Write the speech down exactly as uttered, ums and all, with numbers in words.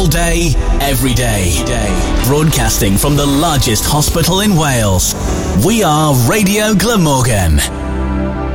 All day, every day. Broadcasting from the largest hospital in Wales. We are Radio Glamorgan.